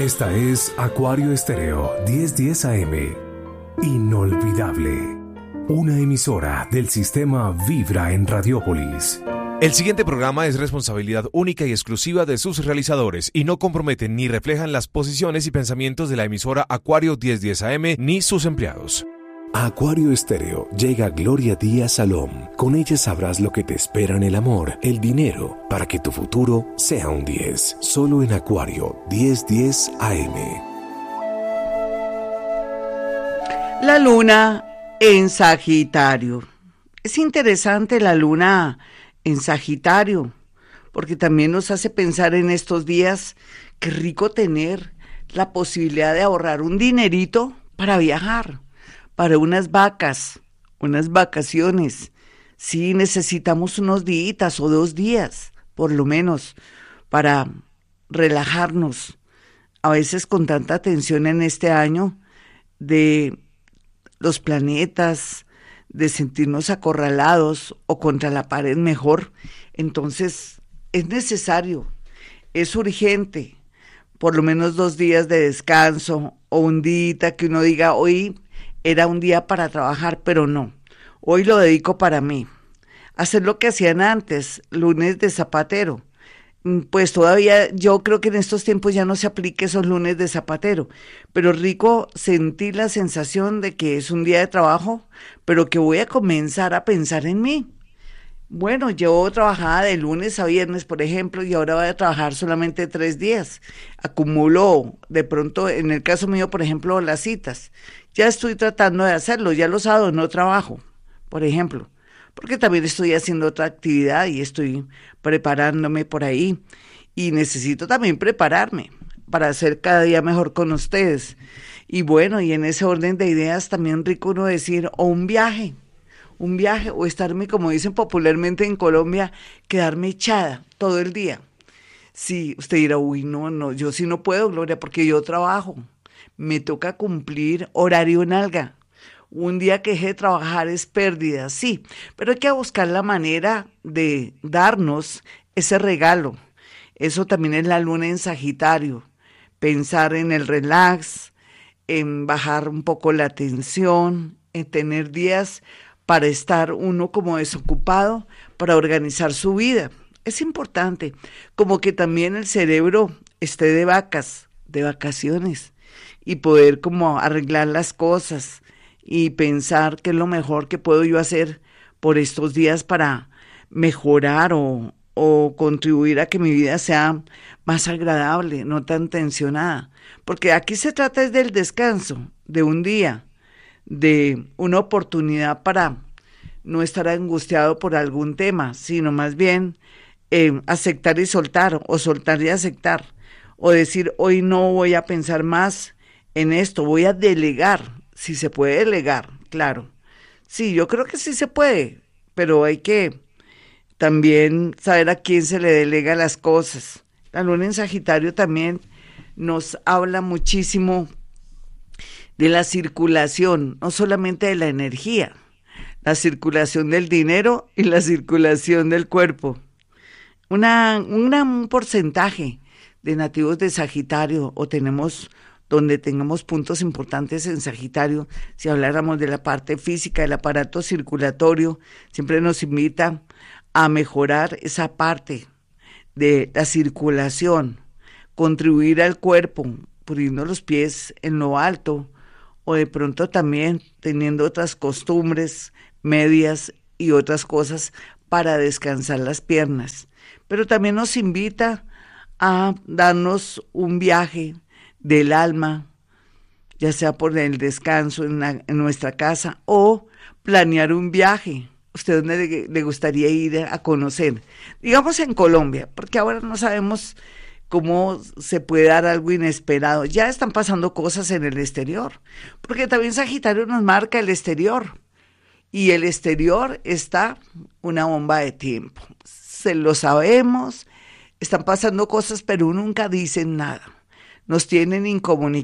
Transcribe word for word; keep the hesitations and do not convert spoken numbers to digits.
Esta es Acuario Estéreo diez diez A M. Inolvidable. Una emisora del sistema Vibra en Radiópolis. El siguiente programa es responsabilidad única y exclusiva de sus realizadores y no comprometen ni reflejan las posiciones y pensamientos de la emisora Acuario diez diez A M ni sus empleados. A Acuario Estéreo llega Gloria Díaz Salom. Con ella sabrás lo que te espera en el amor, el dinero, para que tu futuro sea un diez. Solo en Acuario diez diez A M. La luna en Sagitario. Es interesante la luna en Sagitario, porque también nos hace pensar en estos días qué rico tener la posibilidad de ahorrar un dinerito para viajar, para unas vacas, unas vacaciones. Sí, necesitamos unos días o dos días, por lo menos, para relajarnos. A veces con tanta tensión en este año de los planetas, de sentirnos acorralados o contra la pared mejor, entonces es necesario, es urgente, por lo menos dos días de descanso o un día que uno diga, hoy era un día para trabajar, pero no, hoy lo dedico para mí. Hacer lo que hacían antes, lunes de zapatero. Pues todavía yo creo que en estos tiempos ya no se aplique esos lunes de zapatero, pero rico sentir la sensación de que es un día de trabajo, pero que voy a comenzar a pensar en mí. Bueno, yo trabajaba de lunes a viernes, por ejemplo, y ahora voy a trabajar solamente tres días. Acumulo, de pronto, en el caso mío, por ejemplo, las citas. Ya estoy tratando de hacerlo, ya los sábados no trabajo, por ejemplo, porque también estoy haciendo otra actividad y estoy preparándome por ahí. Y necesito también prepararme para ser cada día mejor con ustedes. Y bueno, y en ese orden de ideas también rico uno decir, o un viaje, un viaje, o estarme, como dicen popularmente en Colombia, quedarme echada todo el día. Sí, usted dirá, uy, no, no, yo sí no puedo, Gloria, porque yo trabajo. Me toca cumplir horario nalga. Un día que deje de trabajar es pérdida, sí, pero hay que buscar la manera de darnos ese regalo. Eso también es la luna en Sagitario. Pensar en el relax, en bajar un poco la tensión, en tener días para estar uno como desocupado, para organizar su vida. Es importante, como que también el cerebro esté de vacas, de vacaciones, y poder como arreglar las cosas y pensar qué es lo mejor que puedo yo hacer por estos días para mejorar o, o contribuir a que mi vida sea más agradable, no tan tensionada. Porque aquí se trata es del descanso, de un día, de una oportunidad para no estar angustiado por algún tema, sino más bien eh, aceptar y soltar, o soltar y aceptar, o decir, hoy no voy a pensar más en esto, voy a delegar. Si se puede delegar, claro. Sí, yo creo que sí se puede, pero hay que también saber a quién se le delega las cosas. La luna en Sagitario también nos habla muchísimo de la circulación, no solamente de la energía, la circulación del dinero y la circulación del cuerpo. Una, una, un porcentaje de nativos de Sagitario, o tenemos donde tengamos puntos importantes en Sagitario, si habláramos de la parte física, del aparato circulatorio, siempre nos invita a mejorar esa parte de la circulación, contribuir al cuerpo, poniendo los pies en lo alto, o de pronto también teniendo otras costumbres, medias y otras cosas para descansar las piernas. Pero también nos invita a darnos un viaje del alma, ya sea por el descanso en, la, en nuestra casa, o planear un viaje. ¿Usted dónde le, le gustaría ir a conocer? Digamos en Colombia, porque ahora no sabemos cómo se puede dar algo inesperado. Ya están pasando cosas en el exterior, porque también Sagitario nos marca el exterior, y el exterior está una bomba de tiempo. Se lo sabemos, están pasando cosas, pero nunca dicen nada. Nos tienen incomunicados.